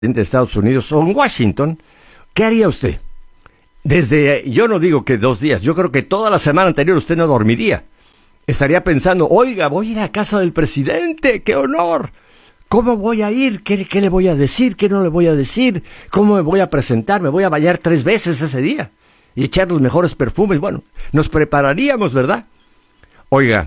de Estados Unidos o en Washington, ¿qué haría usted? Yo no digo que 2 días, yo creo que toda la semana anterior usted no dormiría. Estaría pensando, oiga, voy a ir a casa del presidente, ¡qué honor! ¿Cómo voy a ir? ¿Qué le voy a decir? ¿Qué no le voy a decir? ¿Cómo me voy a presentar? ¿Me voy a bañar 3 veces ese día? Y echar los mejores perfumes. Bueno, nos prepararíamos, ¿verdad? Oiga,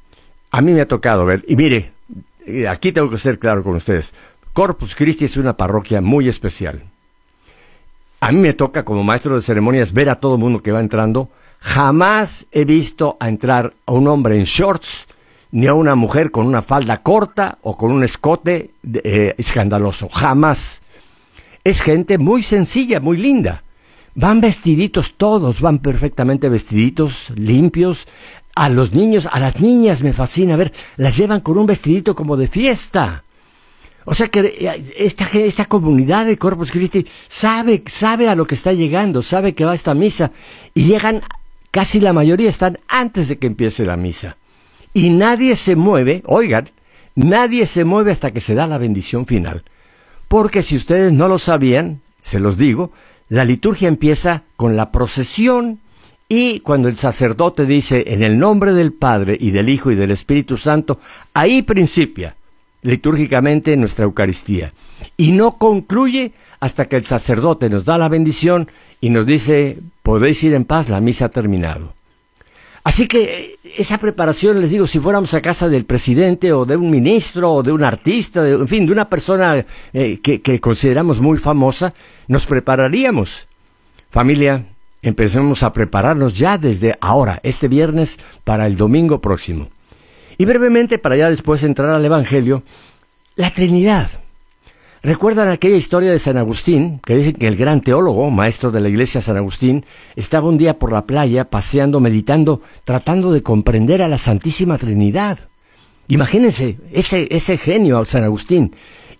a mí me ha tocado ver, y mire, aquí tengo que ser claro con ustedes, Corpus Christi es una parroquia muy especial. A mí me toca, como maestro de ceremonias, ver a todo el mundo que va entrando. Jamás he visto entrar a un hombre en shorts, ni a una mujer con una falda corta o con un escote escandaloso. Jamás. Es gente muy sencilla, muy linda. Van vestiditos todos, van perfectamente vestiditos, limpios. A los niños, a las niñas me fascina ver, las llevan con un vestidito como de fiesta. O sea que esta comunidad de Corpus Christi sabe a lo que está llegando, sabe que va a esta misa. Y llegan, casi la mayoría están antes de que empiece la misa. Y nadie se mueve, oigan, nadie se mueve hasta que se da la bendición final. Porque si ustedes no lo sabían, se los digo, la liturgia empieza con la procesión y cuando el sacerdote dice en el nombre del Padre y del Hijo y del Espíritu Santo, ahí principia litúrgicamente nuestra Eucaristía. Y no concluye hasta que el sacerdote nos da la bendición y nos dice, podéis ir en paz, la misa ha terminado. Así que esa preparación, les digo, si fuéramos a casa del presidente o de un ministro o de un artista, en fin, de una persona que consideramos muy famosa, nos prepararíamos. Familia, empecemos a prepararnos ya desde ahora, este viernes, para el domingo próximo. Y brevemente, para ya después entrar al Evangelio, la Trinidad. ¿Recuerdan aquella historia de San Agustín? Que dicen que el gran teólogo, maestro de la iglesia San Agustín, estaba un día por la playa, paseando, meditando, tratando de comprender a la Santísima Trinidad. Imagínense, ese genio, San Agustín.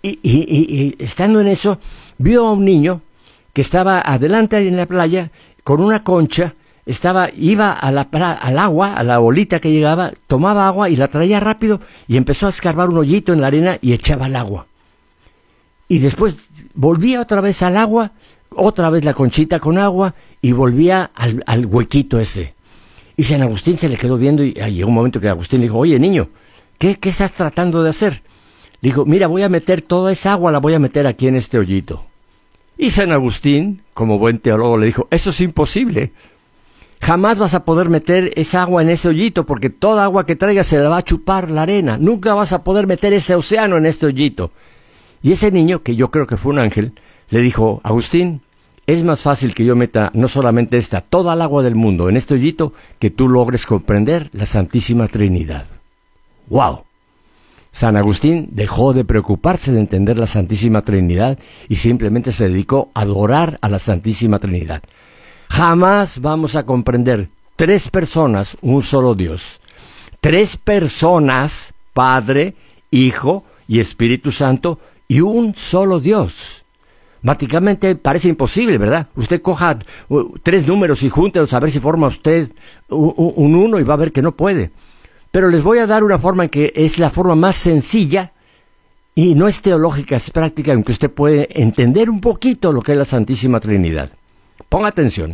Y estando en eso, vio a un niño que estaba adelante en la playa, con una concha, iba al agua, a la bolita que llegaba, tomaba agua y la traía rápido y empezó a escarbar un hoyito en la arena y echaba el agua. Y después volvía otra vez al agua, otra vez la conchita con agua y volvía al huequito ese. Y San Agustín se le quedó viendo y llegó un momento que Agustín le dijo, oye niño, ¿qué estás tratando de hacer? Le dijo, mira, voy a meter toda esa agua, la voy a meter aquí en este hoyito. Y San Agustín, como buen teólogo, le dijo, eso es imposible. Jamás vas a poder meter esa agua en ese hoyito porque toda agua que traigas se la va a chupar la arena. Nunca vas a poder meter ese océano en este hoyito. Y ese niño, que yo creo que fue un ángel, le dijo, Agustín, es más fácil que yo meta no solamente toda el agua del mundo en este hoyito, que tú logres comprender la Santísima Trinidad. ¡Wow! San Agustín dejó de preocuparse de entender la Santísima Trinidad y simplemente se dedicó a adorar a la Santísima Trinidad. Jamás vamos a comprender 3 personas, un solo Dios. 3 personas, Padre, Hijo y Espíritu Santo, y un solo Dios. Máticamente parece imposible, ¿verdad? Usted coja 3 números y júntelos a ver si forma usted un 1 y va a ver que no puede. Pero les voy a dar una forma en que es la forma más sencilla y no es teológica, es práctica, en que usted puede entender un poquito lo que es la Santísima Trinidad. Ponga atención.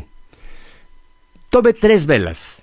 Tome 3 velas,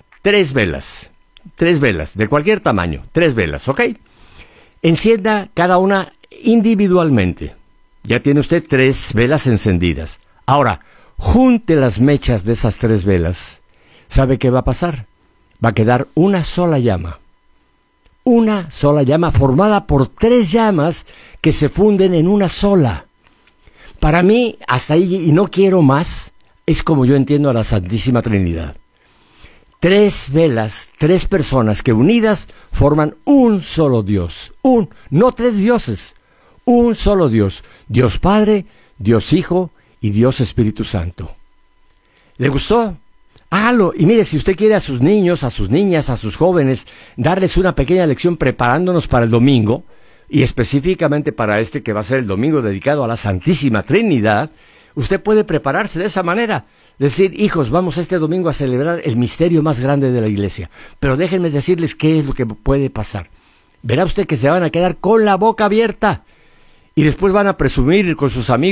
de cualquier tamaño, 3 velas, ¿ok? Encienda cada una individualmente. Ya tiene usted 3 velas encendidas. Ahora, junte las mechas de esas 3 velas. ¿Sabe qué va a pasar? Va a quedar una sola llama. Una sola llama formada por 3 llamas que se funden en una sola. Para mí, hasta ahí, y no quiero más, es como yo entiendo a la Santísima Trinidad. 3 velas, 3 personas que unidas forman un solo Dios. No 3 dioses. Un solo Dios. Dios Padre, Dios Hijo y Dios Espíritu Santo. ¿Le gustó? Hágalo. Y mire, si usted quiere a sus niños, a sus niñas, a sus jóvenes, darles una pequeña lección preparándonos para el domingo, y específicamente para que va a ser el domingo dedicado a la Santísima Trinidad, usted puede prepararse de esa manera. Decir, hijos, vamos este domingo a celebrar el misterio más grande de la iglesia. Pero déjenme decirles qué es lo que puede pasar. Verá usted que se van a quedar con la boca abierta. y después van a presumir con sus amigos